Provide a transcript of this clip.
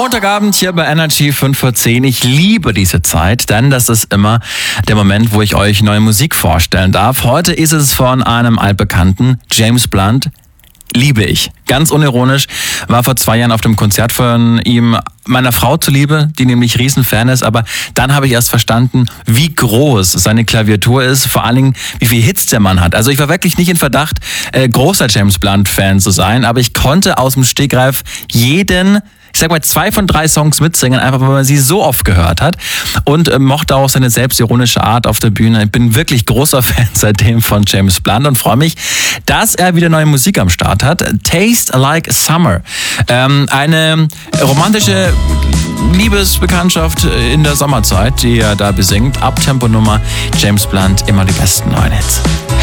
Montagabend hier bei Energy 5 vor 10. Ich liebe diese Zeit, denn das ist immer der Moment, wo ich euch neue Musik vorstellen darf. Heute ist es von einem altbekannten, James Blunt. Liebe ich. Ganz unironisch. War vor 2 Jahren auf dem Konzert von ihm, meiner Frau zuliebe, die nämlich Riesenfan ist. Aber dann habe ich erst verstanden, wie groß seine Klaviatur ist. Vor allen Dingen, wie viel Hits der Mann hat. Also ich war wirklich nicht in Verdacht, großer James Blunt-Fan zu sein. Aber ich konnte aus dem Stegreif jeden, ich sag mal 2 von 3 Songs mitsingen, einfach weil man sie so oft gehört hat und mochte auch seine selbstironische Art auf der Bühne. Ich bin wirklich großer Fan seitdem von James Blunt und freue mich, dass er wieder neue Musik am Start hat. Taste Like Summer. Eine romantische Liebesbekanntschaft in der Sommerzeit, die er da besingt. Abtempo-Nummer, James Blunt, immer die besten neuen Hits.